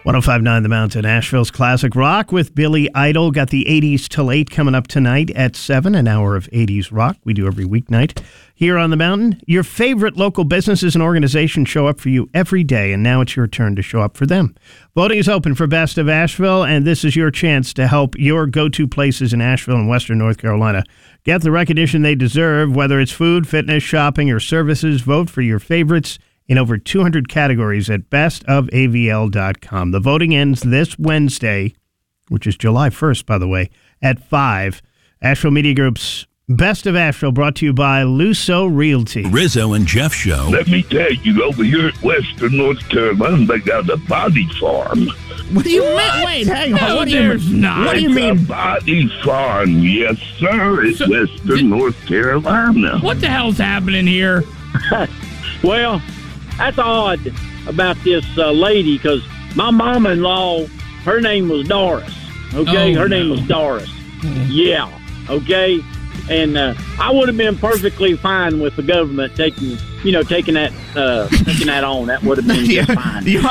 105.9 The Mountain, Asheville's classic rock with Billy Idol. Got the 80s till 8 coming up tonight at 7, an hour of 80s rock. We do every weeknight here on The Mountain. Your favorite local businesses and organizations show up for you every day, and now it's your turn to show up for them. Voting is open for Best of Asheville, and this is your chance to help your go-to places in Asheville and Western North Carolina get the recognition they deserve, whether it's food, fitness, shopping, or services. Vote for your favorites in over 200 categories at bestofavl.com. The voting ends this Wednesday, which is July 1st, by the way, at 5. Asheville Media Group's Best of Asheville, brought to you by Luso Realty. Rizzo and Jeff Show. Let me tell you, over here at Western North Carolina, they got a body farm. What do you mean? Wait, hang on. What do you mean? What do you mean? A body farm, yes, sir. It's Western North Carolina. What the hell's happening here? Well, that's odd about this lady, because my mama-in-law, her name was Doris. Okay, her name was Doris. Yeah. Okay, and I would have been perfectly fine with the government taking that on. That would have been just fine. You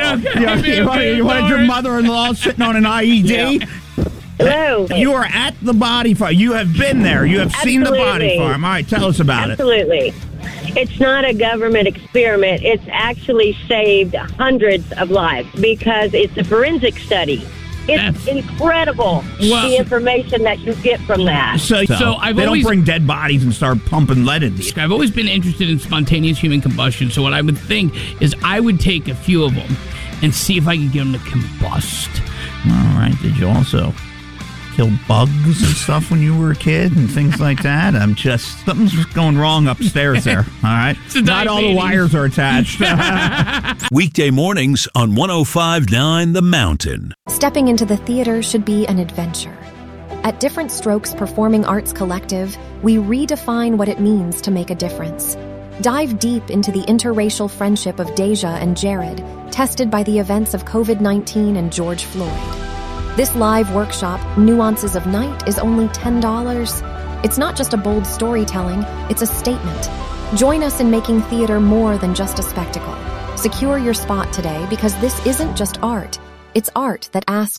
wanted your mother-in-law sitting on an IED? Yeah. Hello. You are at the body farm. You have been there. You have seen the body farm. All right, tell us about it. Absolutely. It's not a government experiment. It's actually saved hundreds of lives because it's a forensic study. It's incredible, the information that you get from that. So they don't bring dead bodies and start pumping lead into you. I've always been interested in spontaneous human combustion, so what I would think is I would take a few of them and see if I could get them to combust. All right. Did you also kill bugs and stuff when you were a kid and things like that? Something's going wrong upstairs there. All right. Not all the wires are attached. Weekday mornings on 105.9 The Mountain. Stepping into the theater should be an adventure. At Different Strokes Performing Arts Collective, we redefine what it means to make a difference. Dive deep into the interracial friendship of Deja and Jared, tested by the events of COVID-19 and George Floyd. This live workshop, Nuances of Night, is only $10. It's not just a bold storytelling, it's a statement. Join us in making theater more than just a spectacle. Secure your spot today, because this isn't just art. It's art that asks